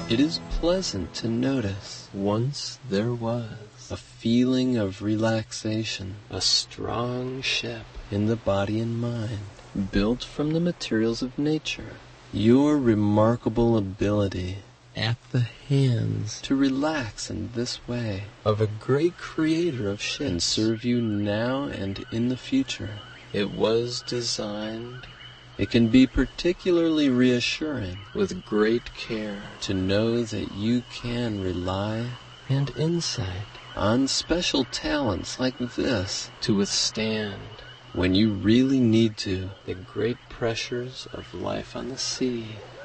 It is pleasant to notice once there was a feeling of relaxation, a strong ship in the body and mind, built from the materials of nature. Your remarkable ability at the hands to relax in this way of a great creator of ships can serve you now and in the future. It was designed. It can be particularly reassuring with great care to know that you can rely and insight on special talents like this to withstand, when you really need to, the great pressures of life on the sea.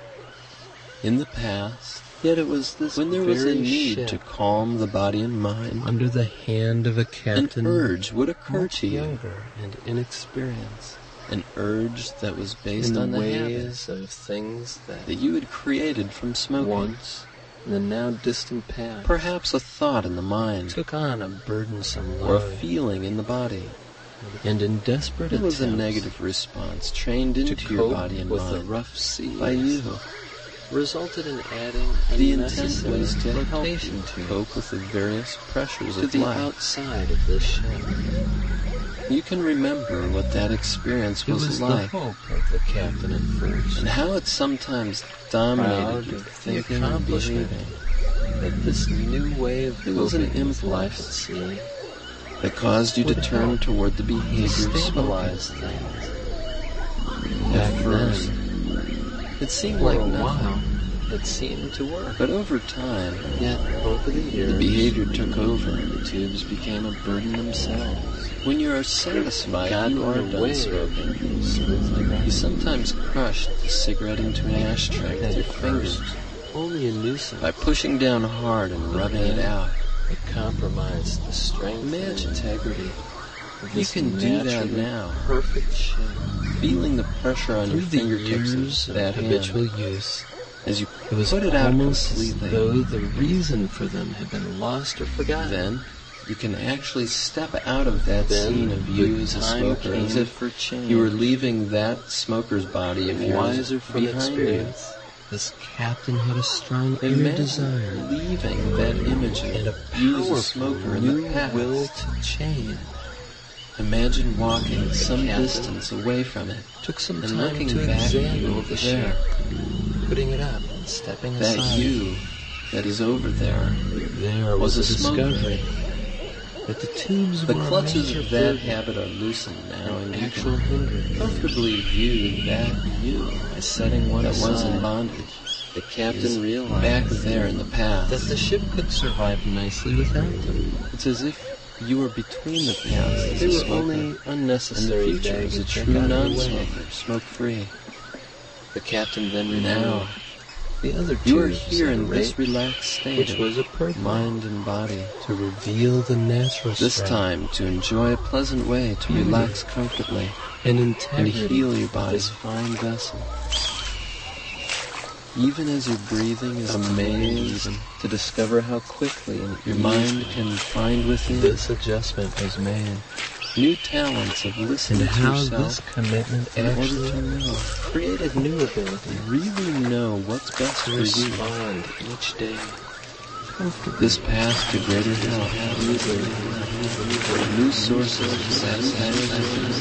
In the past, yet it was this when there was a need to calm the body and mind under the hand of a captain, an urge would occur to you, younger and inexperienced, an urge that was based on the ways of things that you had created from smoking. Once, in the now distant past, perhaps a thought in the mind took on a burdensome load, or a feeling in the body, and in desperate attempts, it was a negative response trained into your body and mind with the rough sea by you, resulted in adding the intent was to help you to cope with the various pressures of life outside of this ship. You can remember what that experience was like, the hope of the captain at first, and how it sometimes dominated your thinking and behaving. That this new way of coping was an impulse at sea that caused you to turn toward the behavior of stabilize things. At first, it seemed like nothing. It seemed to work. But over time, yet over the years, the behavior took over. The tubes became a burden themselves. When you are satisfied, you are done smoking. You sometimes crushed the cigarette into an ashtray with your fingers, only a nuisance. By pushing down hard and rubbing it out, it compromised the strength and integrity. You can do that now. Perfect shape. Feeling the pressure on your fingertips of that habitual use. As you put it out completely, though the reason for them had been lost or forgotten. Then you can actually step out of that scene of you as a smoker, as if you were leaving that smoker's body of yours wiser from experience. This captain had a strong inner desire, leaving that image of you as a smoker in the past. Will to change. Imagine walking some distance away from it, took some time looking to back over there, putting it up and stepping aside. That you that is over there was a discovery. That the tubes the clutches of that habit are loosened now, and you can comfortably view that you as setting one that was in bondage. The captain realized back there in the past that the ship could survive nicely without them. It's as if you were between the past. They were only unnecessary, and the future as a true non-smoker, smoke-free. The captain then remembered the other two. You are here in this relaxed state, which was a perfect mind and body, to reveal the natural this time to enjoy a pleasant way to relax comfortably and heal your body's fine vessel. Even as your breathing is amazing to discover how quickly your mind can find within this adjustment was made. New talents of listening to yourself, this commitment actually created new ability. Really know what's best for you. Respond each day. This path to greater health, new sources of satisfaction.